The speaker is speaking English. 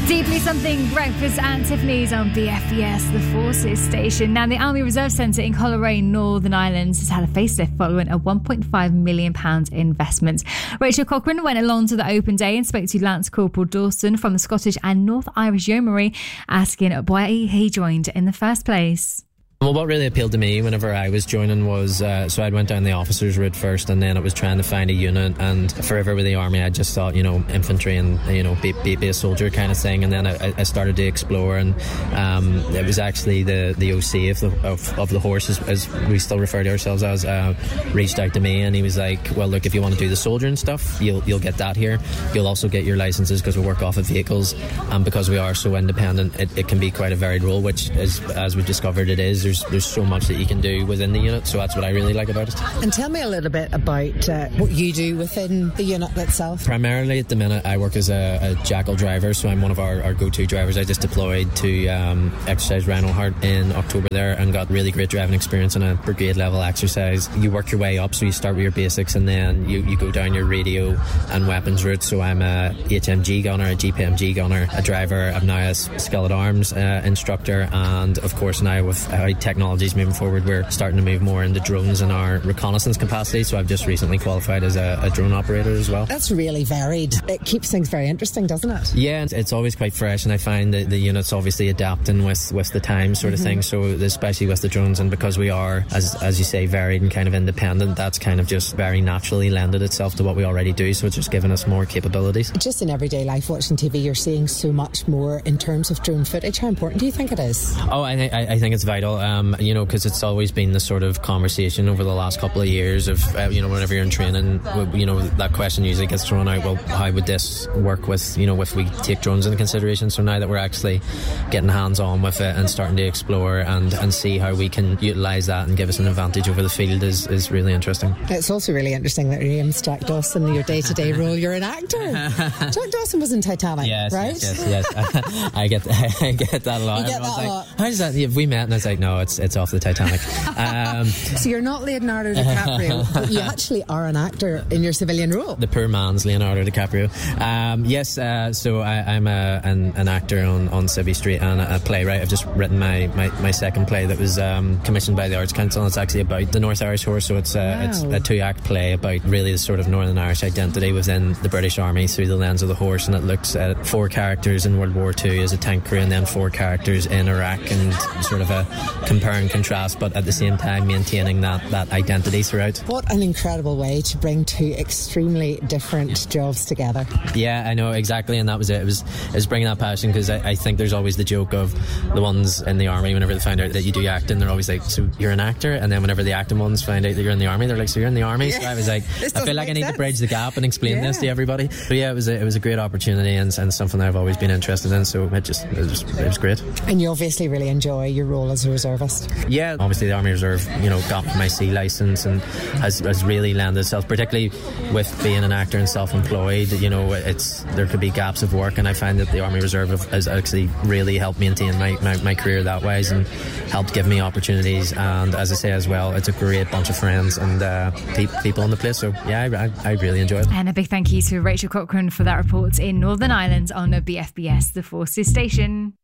Deeply Something, Breakfast and Tiffany's on BFBS, the Forces station. Now, the Army Reserve Centre in Coleraine, Northern Ireland, has had a facelift following a £1.5 million investment. Rachel Cochrane went along to the open day and spoke to Lance Corporal Dawson from the Scottish and North Irish Yeomanry, asking why he joined in the first place. Well, what really appealed to me whenever I was joining was, so I went down the officers route first, and then it was trying to find a unit, and forever with the army I just thought, infantry and, be a soldier kind of thing, and then I started to explore, and it was actually the OC of the horse, as we still refer to ourselves as, reached out to me, and he was like, well, look, if you want to do the soldiering stuff, you'll get that here. You'll also get your licences because we work off of vehicles, and because we are so independent, it can be quite a varied role, which is, as we've discovered, it is. There's so much that you can do within the unit, so that's what I really like about it. And tell me a little bit about what you do within the unit itself. Primarily at the minute I work as a jackal driver, so I'm one of our go-to drivers. I just deployed to exercise Rhino Heart in October there and got really great driving experience on a brigade level exercise. You work your way up, so you start with your basics and then you go down your radio and weapons route. So I'm a HMG gunner, a GPMG gunner, a driver. I'm now a Skeleton Arms instructor, and of course now with technologies moving forward, we're starting to move more into drones in our reconnaissance capacity, so I've just recently qualified as a drone operator as well. That's really varied. It keeps things very interesting, doesn't it? Yeah, it's always quite fresh, and I find that the unit's obviously adapting with the time sort of thing, so especially with the drones, and because we are, as you say, varied and kind of independent, that's kind of just very naturally lended itself to what we already do, so it's just given us more capabilities. Just in everyday life, watching TV, you're seeing so much more in terms of drone footage. How important do you think it is? Oh, I think it's vital. Because it's always been the sort of conversation over the last couple of years of, whenever you're in training, that question usually gets thrown out, well, how would this work with, if we take drones into consideration? So now that we're actually getting hands-on with it and starting to explore and see how we can utilise that and give us an advantage over the field is really interesting. It's also really interesting that your name's Jack Dawson, your day-to-day role, you're an actor. Jack Dawson was in Titanic, right? Yes. I get that a lot. You get that a lot. How does that, have we met? And I was like, no, it's off the Titanic. So you're not Leonardo DiCaprio, but you actually are an actor in your civilian role. The poor man's Leonardo DiCaprio. Yes, so I'm an actor on Civvy Street and a playwright. I've just written my second play that was commissioned by the Arts Council. It's actually about the North Irish Horse, so it's a 2-act play about really the sort of Northern Irish identity within the British Army through the lens of the horse, and it looks at 4 characters in World War II as a tank crew and then 4 characters in Iraq, and sort of a compare and contrast, but at the same time maintaining that identity throughout. What an incredible way to bring 2 extremely different jobs together. Yeah, I know, exactly, and that was it. It was bringing that passion, because I think there's always the joke of the ones in the army, whenever they find out that you do acting, they're always like, so you're an actor? And then whenever the acting ones find out that you're in the army, they're like, so you're in the army? So I was like, I feel like I need to bridge the gap and explain this to everybody. But yeah, it was a great opportunity and something that I've always been interested in, so it was great. And you obviously really enjoy your role as a reservist. Yeah, obviously the Army Reserve, got my C licence and has really lended itself, particularly with being an actor and self-employed, there could be gaps of work, and I find that the Army Reserve has actually really helped maintain my career that way and helped give me opportunities, and as I say as well, it's a great bunch of friends and people in the place, so yeah, I really enjoy it. And a big thank you to Rachel Cochrane for that report in Northern Ireland on BFBS, the Forces station.